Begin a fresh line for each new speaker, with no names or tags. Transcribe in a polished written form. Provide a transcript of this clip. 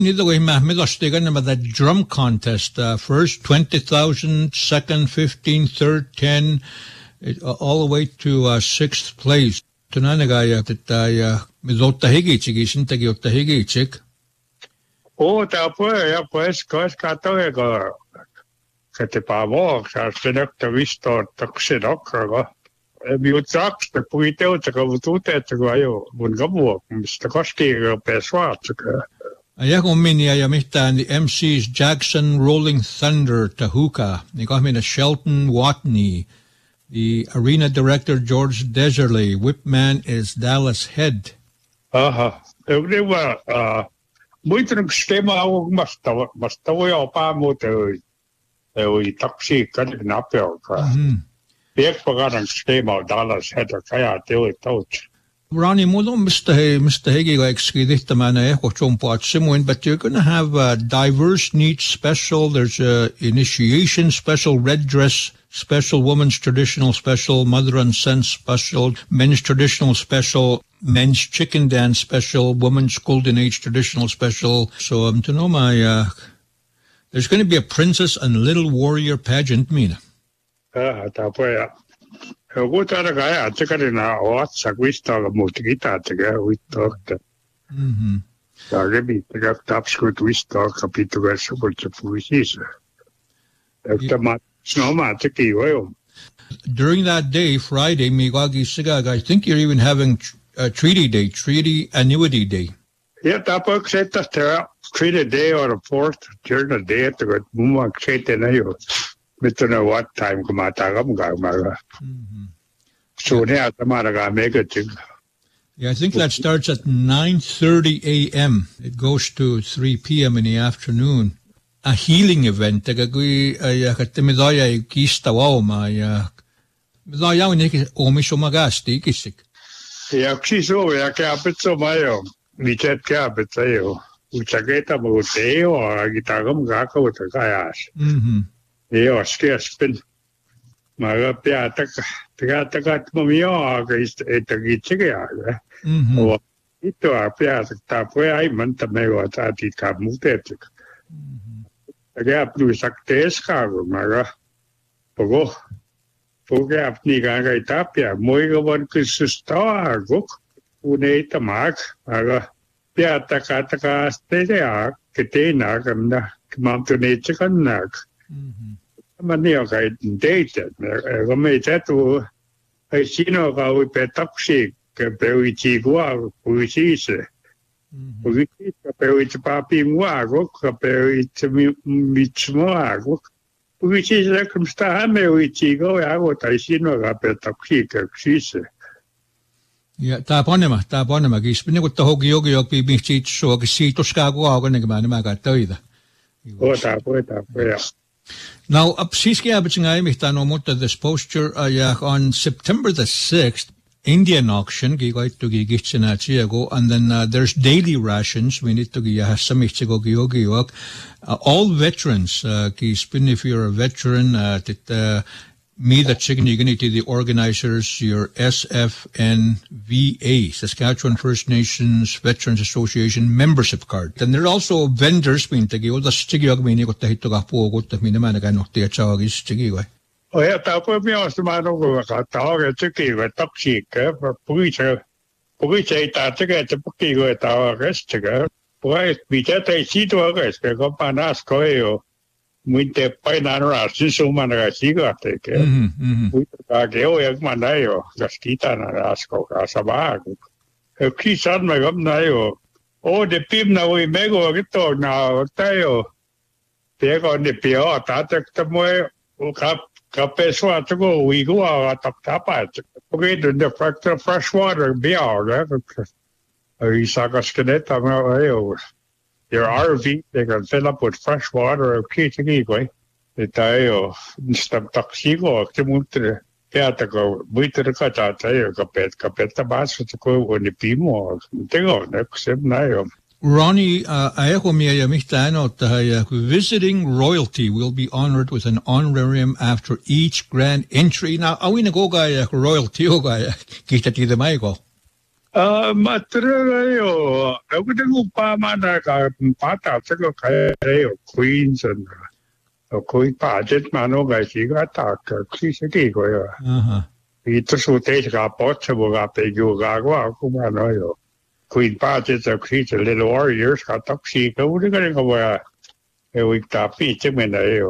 Neither way, Mahmoud, about that drum contest. First, 20,000, second, 15, third, 10, all the way to 6th place. Tunanagaya, that Mizota Higitsik, isn't the Yota Higitsik?
Oh, that way, pues, Katoega. Katipavo, Senecta Visto, Toxinoka. You talk the Puito to go to that to go, Bungabu, Mr. Koski, Peswat.
Ayakomini Ayamita and the MCs Jackson, Rolling Thunder, Tahuka, Nikomina Shelton, Watney, the arena director George Deserley, Whipman is Dallas Head.
They were muito schema mastawi opa moto we taxi kan napel ka. Big pagan schema Dallas Head kaya te touch.
Ronnie, Mr. Heggie likes but you're going to have a diverse needs special. There's a initiation special, red dress special, woman's traditional special, mother and son special, men's traditional special, men's chicken dance special, woman's golden age traditional special. So to know there's going to be a princess and little warrior pageant, Mina.
Gut are guy at the now what Sagwista Mutigita together we talked. Maybe the top scoot we talk a bit to rest of the police. During
that day, Friday, Migagi Sigag, I think you're even having a treaty annuity day.
Yeah, that book said that treaty day or a fourth during the day to go Mumma Chete. I don't know what time so yeah,
I think that starts at 9:30 a.m. It goes to 3 p.m. in the afternoon. A healing event.
Maga pia takat mamio itagichiga. O ito apia tapwe ay man tamego tati kamutet. Aga plu saktes ka maga pogo apni ga itapia moiga bon kususta gok une tamak maga pia taka stega ketena kamna kamantune chikanak. Manio kai dated. I made that to I see no go with a toxic, very cheap war, which is a very papi war, very mitzmoa, which is a constant, which you go out. I see no up at toxic, she's
yeah, Taponema, he's been with the Hogi being cheat, so I see to Chicago, I'm going to get my got
what up.
Now, this posture on September the 6th, Indian auction, and then there's daily rations. We need to all veterans, if you're a veteran, me, the chicken, you're going to the organizers, your SFNVA, Saskatchewan First Nations Veterans Association membership card. And there are also vendors, the
Oh, yeah, tapo mi osmano go tawa chiki go toxic, puiche ta chike chiki go tawa chike. Why we get a seat workers, go panas coyo. Muinte painara sisumana siga take. We geo yagmanayo, gaskita na asko kasabag. Kisan magam oh, the pim na we mego gito na tayo. Piego ni pio tatek tamoy kapeswa to go we go out tapa. Okay, the fresh water beer. Isagaskineta your RV, they can fill up with fresh water or kitty. Itayo, stab taxigo, Timutre, Piatago, Buitricata, Capet, Tabasco to go on the Pimo, Tego, next nayo.
Ronnie, visiting royalty will be honored with an honorarium after each grand entry. Now, are we go royalty? Kita the Michael.
material aku tengok pa mana ka pata tengok kayak Queensland Queen budget mana ka sih ka krisis ko ya itu sudah ka pot sebuah pegu ka aku mana yo Queen budget sa krisis little warriors ka tak sih ka udah kan ka ya tapi cuma na yo